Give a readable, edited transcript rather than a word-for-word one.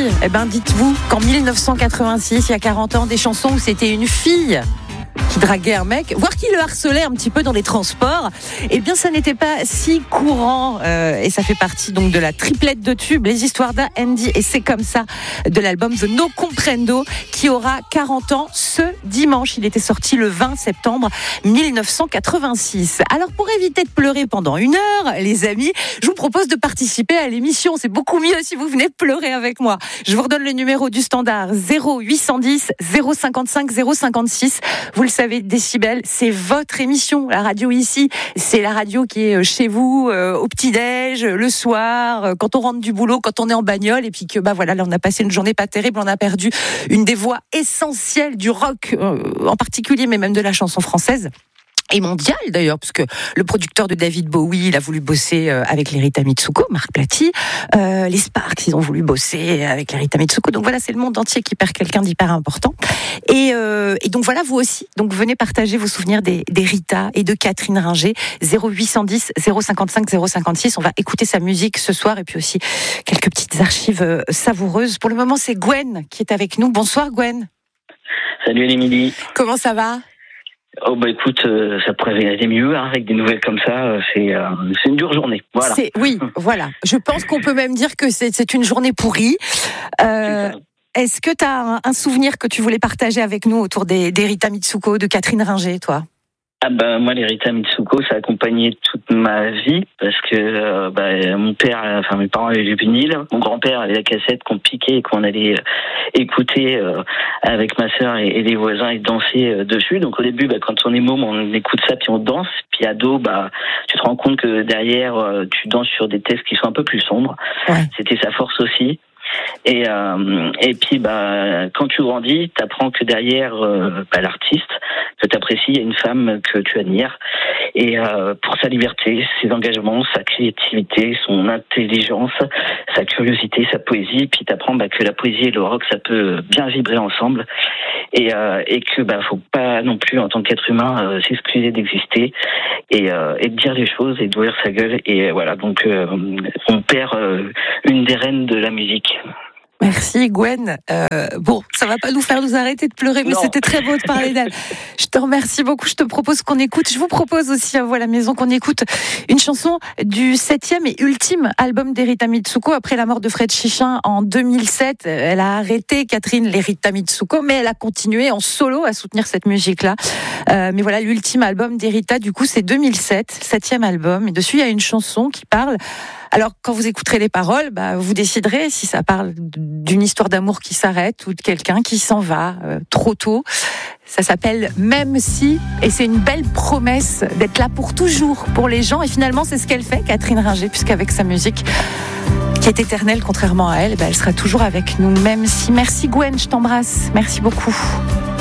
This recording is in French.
Eh ben, dites-vous qu'en 1986, il y a 40 ans, des chansons où c'était une fille qui draguait un mec, voire qui le harcelait un petit peu dans les transports, eh bien ça n'était pas si courant et ça fait partie donc de la triplette de tubes, les histoires d'Andy et c'est comme ça de l'album The No Comprendo qui aura 40 ans ce dimanche. Il était sorti le 20 septembre 1986. Alors pour éviter de pleurer pendant une heure, les amis, je vous propose de participer à l'émission. C'est beaucoup mieux si vous venez pleurer avec moi. Je vous redonne le numéro du standard 0810 055 056. Vous le savez, Décibel, c'est votre émission. La radio ici, c'est la radio qui est chez vous, au petit-déj, le soir, quand on rentre du boulot, quand on est en bagnole, et puis que voilà, là on a passé une journée pas terrible, on a perdu une des voix essentielles du rock, en particulier, mais même de la chanson française. Et mondial d'ailleurs, parce que le producteur de David Bowie, il a voulu bosser avec les Rita Mitsuko, Marc Platy. Les Sparks, ils ont voulu bosser avec les Rita Mitsuko. Donc voilà, c'est le monde entier qui perd quelqu'un d'hyper important. Et donc voilà, vous aussi. Donc venez partager vos souvenirs des Rita et de Catherine Ringer. 0810 055 056. On va écouter sa musique ce soir et puis aussi quelques petites archives savoureuses. Pour le moment, c'est Gwen qui est avec nous. Bonsoir Gwen. Salut Émilie. Comment ça va ? Oh écoute, ça pourrait aller mieux avec des nouvelles comme ça. C'est une dure journée. Voilà. Oui, voilà. Je pense qu'on peut même dire que c'est une journée pourrie. Est-ce que tu as un souvenir que tu voulais partager avec nous autour des Rita Mitsuko, de Catherine Ringer, toi ? Moi, les Rita Mitsuko, ça a accompagné toute ma vie parce que mon père, mes parents avaient les vinyles, mon grand-père avait la cassette qu'on piquait et qu'on allait écouter avec ma sœur et les voisins et danser dessus. Donc au début, quand on est môme, on écoute ça puis on danse. Puis ado, tu te rends compte que derrière, tu danses sur des textes qui sont un peu plus sombres. Ouais. C'était sa force aussi. Et puis quand tu grandis, t'apprends que derrière l'artiste que t'apprécies, il y a une femme que tu admires et pour sa liberté, ses engagements, sa créativité, son intelligence, sa curiosité, sa poésie. Puis t'apprends que la poésie et le rock ça peut bien vibrer ensemble et que faut pas non plus en tant qu'être humain s'excuser d'exister et de dire les choses et d'ouvrir sa gueule et voilà donc on perd une des reines de la musique. Merci Gwen. Ça va pas nous faire nous arrêter de pleurer, mais c'était très beau de parler d'elle. Je te remercie beaucoup. Je te propose qu'on écoute. Je vous propose aussi à vous à la maison qu'on écoute une chanson du 7e et ultime album des Rita Mitsuko après la mort de Fred Chichin en 2007. Elle a arrêté Catherine les Rita Mitsuko, mais elle a continué en solo à soutenir cette musique-là. Mais voilà, l'ultime album des Rita, du coup, c'est 2007, 7e album. Et dessus, il y a une chanson qui parle. Alors, quand vous écouterez les paroles, vous déciderez si ça parle d'une histoire d'amour qui s'arrête ou de quelqu'un qui s'en va trop tôt. Ça s'appelle Même si, et c'est une belle promesse d'être là pour toujours pour les gens. Et finalement, c'est ce qu'elle fait, Catherine Ringer, puisqu'avec sa musique qui est éternelle, contrairement à elle, elle sera toujours avec nous. Même si. Merci Gwen, je t'embrasse. Merci beaucoup.